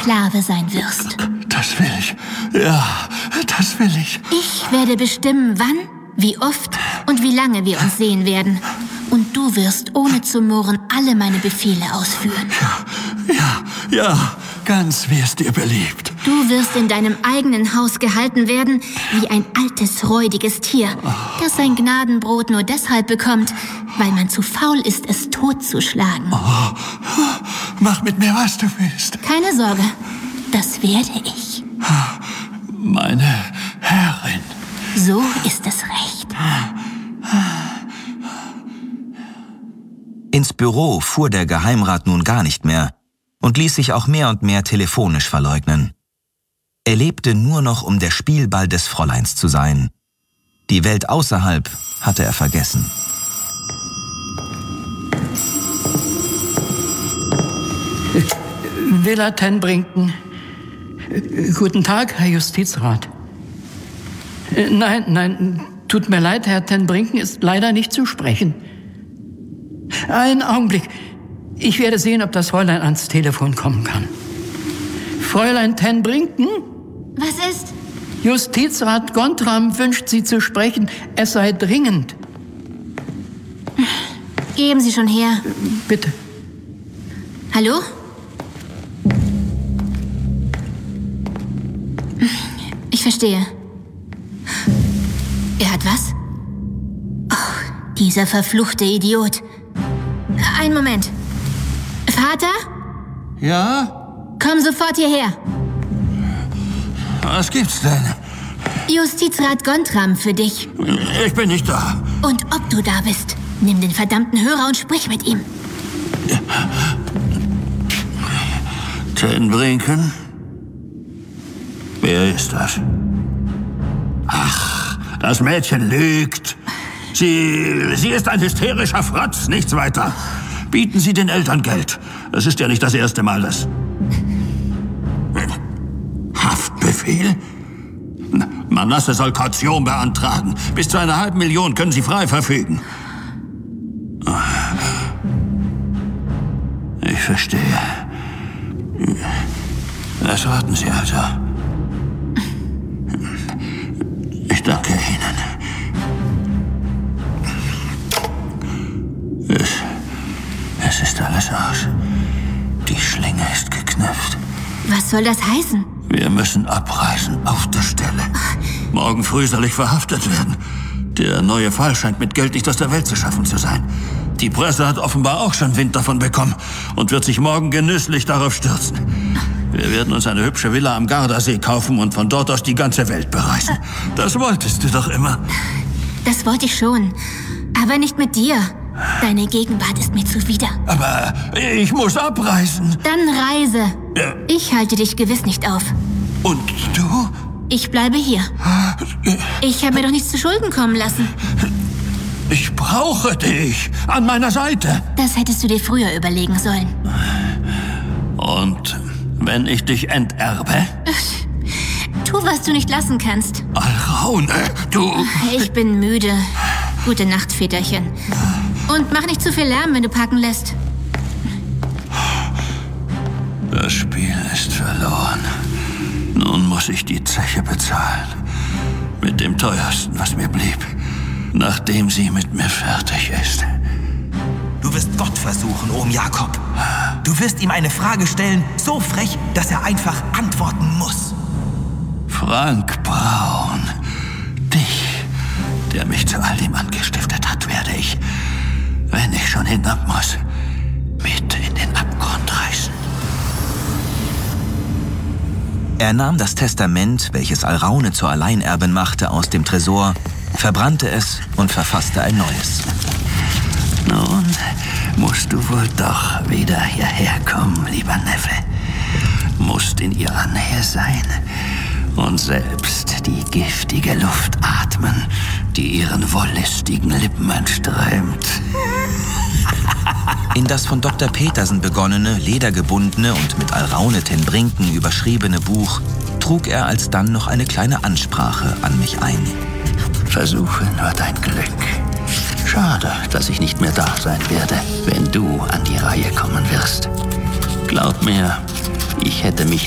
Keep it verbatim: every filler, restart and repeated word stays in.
Sklave sein wirst. Das will ich. Ja, das will ich. Ich werde bestimmen, wann, wie oft und wie lange wir uns sehen werden. Und du wirst ohne zu murren alle meine Befehle ausführen. Ja, ja, ja, ganz wie es dir beliebt. Du wirst in deinem eigenen Haus gehalten werden, wie ein altes, räudiges Tier, das sein Gnadenbrot nur deshalb bekommt, weil man zu faul ist, es totzuschlagen. Oh, mach mit mir, was du willst. Keine Sorge, das werde ich. Meine Herrin. So ist es recht. Ins Büro fuhr der Geheimrat nun gar nicht mehr und ließ sich auch mehr und mehr telefonisch verleugnen. Er lebte nur noch, um der Spielball des Fräuleins zu sein. Die Welt außerhalb hatte er vergessen. Villa Tenbrinken. Guten Tag, Herr Justizrat. Nein, nein, tut mir leid, Herr Tenbrinken ist leider nicht zu sprechen. Einen Augenblick. Ich werde sehen, ob das Fräulein ans Telefon kommen kann. Fräulein Tenbrinken? Was ist? Justizrat Gontram wünscht Sie zu sprechen. Es sei dringend. Geben Sie schon her. Bitte. Hallo? Ich verstehe. Er hat was? Oh, dieser verfluchte Idiot. Einen Moment. Vater? Ja? Komm sofort hierher. Was gibt's denn? Justizrat Gontram für dich. Ich bin nicht da. Und ob du da bist, nimm den verdammten Hörer und sprich mit ihm. Tenbrinken? Wer ist das? Ach, das Mädchen lügt. Sie, sie ist ein hysterischer Fratz, nichts weiter. Bieten Sie den Eltern Geld. Es ist ja nicht das erste Mal, dass... Haftbefehl? Manasse soll Kaution beantragen. Bis zu einer halben Million können Sie frei verfügen. Ich verstehe. Das warten Sie also. Ich danke Ihnen. Es, es ist alles aus. Die Schlinge ist geknüpft. Was soll das heißen? Wir müssen abreisen, auf der Stelle. Morgen früh soll ich verhaftet werden. Der neue Fall scheint mit Geld nicht aus der Welt zu schaffen zu sein. Die Presse hat offenbar auch schon Wind davon bekommen und wird sich morgen genüsslich darauf stürzen. Wir werden uns eine hübsche Villa am Gardasee kaufen und von dort aus die ganze Welt bereisen. Das wolltest du doch immer. Das wollte ich schon, aber nicht mit dir. Deine Gegenwart ist mir zuwider. Aber ich muss abreisen. Dann reise. Ja. Ich halte dich gewiss nicht auf. Und du? Ich bleibe hier. Ich habe mir doch nichts zu Schulden kommen lassen. Ich brauche dich an meiner Seite. Das hättest du dir früher überlegen sollen. Und wenn ich dich enterbe? Tu, was du nicht lassen kannst. Alraune, du... Ich bin müde. Gute Nacht, Väterchen. Und mach nicht zu viel Lärm, wenn du packen lässt. Das Spiel ist verloren. Nun muss ich die Zeche bezahlen. Mit dem teuersten, was mir blieb. Nachdem sie mit mir fertig ist. Du wirst Gott versuchen, Ohm Jakob. Du wirst ihm eine Frage stellen, so frech, dass er einfach antworten muss. Frank Braun. Dich, der mich zu all dem angestiftet hat, werde ich, wenn ich schon hinab muss, mit in den Abgrund reißen. Er nahm das Testament, welches Alraune zur Alleinerbin machte, aus dem Tresor, verbrannte es und verfasste ein neues. Nun musst du wohl doch wieder hierher kommen, lieber Neffe. Musst in ihrer Nähe sein und selbst die giftige Luft atmen, die ihren wollüstigen Lippen entströmt. In das von Doktor Petersen begonnene, ledergebundene und mit Alraune Tenbrinken überschriebene Buch trug er alsdann noch eine kleine Ansprache an mich ein. Versuche nur dein Glück. Schade, dass ich nicht mehr da sein werde, wenn du an die Reihe kommen wirst. Glaub mir, ich hätte mich